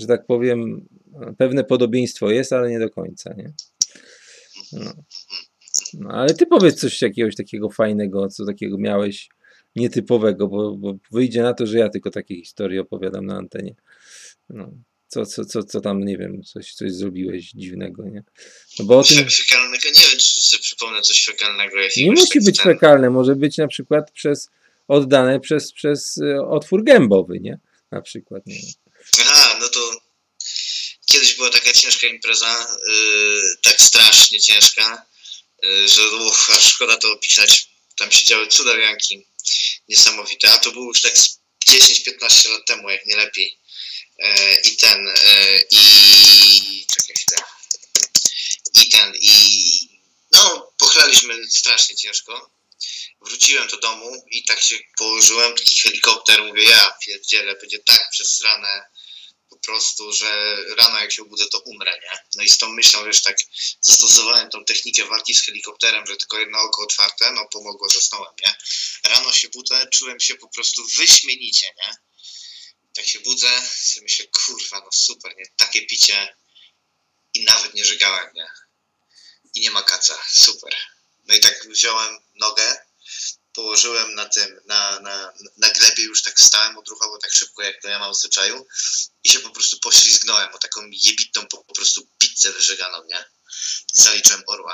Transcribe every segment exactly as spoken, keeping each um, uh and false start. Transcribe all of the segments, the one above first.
że tak powiem, pewne podobieństwo jest, ale nie do końca, nie? No. No, ale ty powiedz coś jakiegoś takiego fajnego, co takiego miałeś nietypowego, bo, bo wyjdzie na to, że ja tylko takie historie opowiadam na antenie. No. Co, co, co, co tam, nie wiem, coś, coś zrobiłeś dziwnego, nie? No bo o tym... Fekalnego, nie wiem, czy sobie przypomnę coś fekalnego. Nie musi tak być ten... fekalne, może być na przykład przez oddane przez, przez otwór gębowy, nie? Na przykład, nie wiem. Aha, no to kiedyś była taka ciężka impreza, yy, tak strasznie ciężka, yy, że uch, aż szkoda to opisać. Tam się działy cuda wianki niesamowite, a to było już tak dziesięć piętnaście lat temu, jak nie lepiej. Yy, I ten, yy, i czekaj chwilę. I ten, i no, pochlaliśmy strasznie ciężko. Wróciłem do domu i tak się położyłem, taki helikopter, mówię, ja pierdzielę, będzie tak przesrane po prostu, że rano jak się obudzę, to umrę, nie? No i z tą myślą, wiesz, tak zastosowałem tą technikę walki z helikopterem, że tylko jedno oko otwarte, no pomogło, zasnąłem, nie? Rano się budzę, czułem się po prostu wyśmienicie, nie? Tak się budzę, sobie myślę, kurwa, no super, nie? Takie picie i nawet nie żygałem, nie? I nie ma kaca, super. No i tak wziąłem nogę, położyłem na tym, na, na, na glebie, już tak stałem odruchowo tak szybko, jak to ja mam w zwyczaju i się po prostu poślizgnąłem o taką jebitą po, po prostu pizzę wyżyganą, nie? I zaliczyłem orła.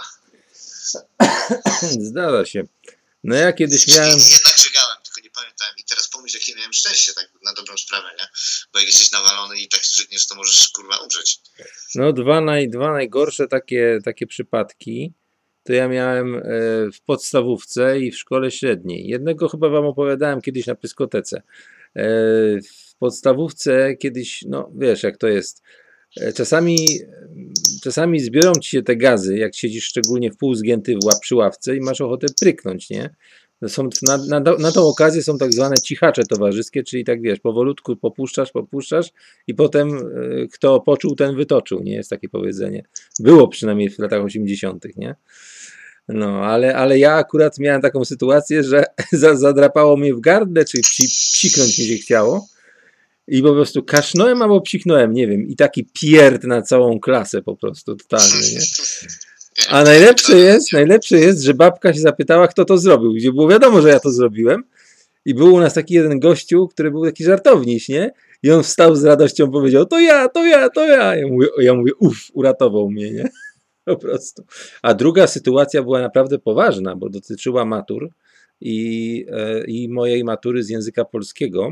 Zdarza się. No ja kiedyś miałem... I jednak żygałem, tylko nie pamiętałem. I teraz pomyśl, jakie miałem szczęście, tak na dobrą sprawę, nie? Bo jak jesteś nawalony i tak żygniesz, to możesz, kurwa, umrzeć. No dwa, naj, dwa najgorsze takie, takie przypadki to ja miałem w podstawówce i w szkole średniej. Jednego chyba wam opowiadałem kiedyś na dyskotece. W podstawówce kiedyś, no wiesz jak to jest, czasami, czasami zbiorą ci się te gazy, jak siedzisz szczególnie w pół zgięty w łap przy ławce i masz ochotę pryknąć, nie? Są, na, na, na tą okazję są tak zwane cichacze towarzyskie, czyli tak wiesz, powolutku popuszczasz, popuszczasz i potem y, kto poczuł, ten wytoczył, nie? Jest takie powiedzenie. Było przynajmniej w latach osiemdziesiątych, nie? No, ale, ale ja akurat miałem taką sytuację, że zadrapało mnie w gardle, czyli psi, psiknąć mi się chciało i po prostu kasznąłem albo psiknąłem, nie wiem, i taki pierd na całą klasę po prostu, totalnie, nie? A najlepsze jest, najlepsze jest, że babka się zapytała, kto to zrobił, gdzie było wiadomo, że ja to zrobiłem i był u nas taki jeden gościu, który był taki żartowniś, nie? I on wstał z radością, powiedział, to ja, to ja, to ja. Ja mówię, ja mówię uff, uratował mnie, nie? Po prostu. A druga sytuacja była naprawdę poważna, bo dotyczyła matur i, e, i mojej matury z języka polskiego.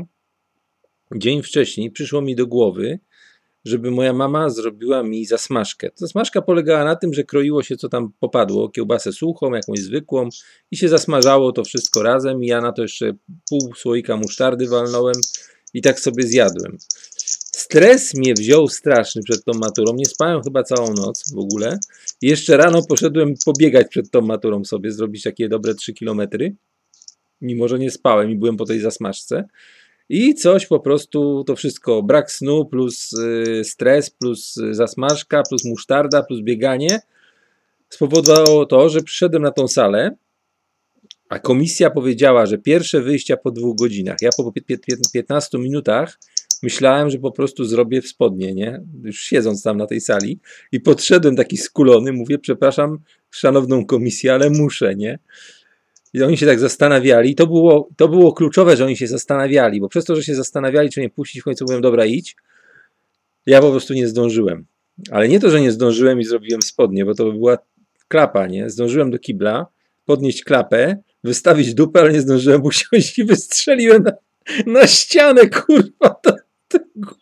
Dzień wcześniej przyszło mi do głowy, żeby moja mama zrobiła mi zasmażkę. Zasmażka polegała na tym, że kroiło się co tam popadło, kiełbasę suchą, jakąś zwykłą i się zasmażało to wszystko razem i ja na to jeszcze pół słoika musztardy walnąłem i tak sobie zjadłem. Stres mnie wziął straszny przed tą maturą, nie spałem chyba całą noc w ogóle i jeszcze rano poszedłem pobiegać przed tą maturą sobie, zrobić takie dobre trzy kilometry, mimo że nie spałem i byłem po tej zasmażce. I coś po prostu, to wszystko, brak snu, plus y, stres, plus zasmażka, plus musztarda, plus bieganie spowodowało to, że przyszedłem na tą salę, a komisja powiedziała, że pierwsze wyjścia po dwóch godzinach. Ja po piętnastu minutach myślałem, że po prostu zrobię w spodnie, nie? Już siedząc tam na tej sali i podszedłem taki skulony, mówię, przepraszam szanowną komisję, ale muszę, nie? I oni się tak zastanawiali. I to było, to było kluczowe, że oni się zastanawiali, bo przez to, że się zastanawiali, czy mnie puścić, w końcu mówiłem, dobra, idź. Ja po prostu nie zdążyłem. Ale nie to, że nie zdążyłem i zrobiłem spodnie, bo to by była klapa, nie? Zdążyłem do kibla, podnieść klapę, wystawić dupę, ale nie zdążyłem usiąść i wystrzeliłem na, na ścianę, kurwa. To, to...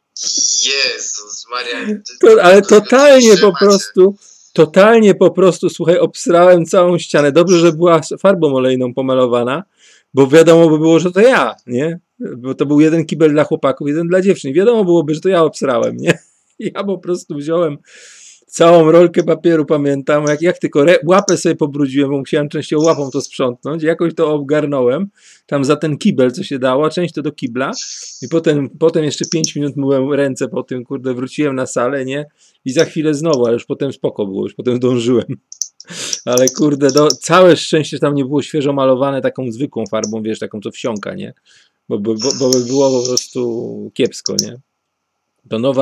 Jezus Maria. To, ale totalnie po prostu... Totalnie po prostu, słuchaj, obsrałem całą ścianę. Dobrze, że była farbą olejną pomalowana, bo wiadomo by było, że to ja, nie? Bo to był jeden kibel dla chłopaków, jeden dla dziewczyn. Wiadomo byłoby, że to ja obsrałem, nie? Ja po prostu wziąłem całą rolkę papieru, pamiętam, jak, jak tylko re- łapę sobie pobrudziłem, bo musiałem częścią łapą to sprzątnąć, jakoś to obgarnąłem, tam za ten kibel, co się dało, część to do kibla i potem, potem jeszcze pięć minut myłem ręce po tym, kurde, wróciłem na salę, nie? I za chwilę znowu, ale już potem spoko było, już potem zdążyłem. Ale kurde, do, całe szczęście, że tam nie było świeżo malowane taką zwykłą farbą, wiesz, taką co wsiąka, nie? Bo, bo, bo by było po prostu kiepsko, nie? To nowa